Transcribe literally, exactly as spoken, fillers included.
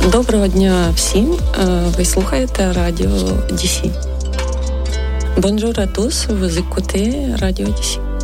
Доброго дня всім. Ви слухаєте радіо ді сі. Bonjour à tous, vous écoutez Radio D C.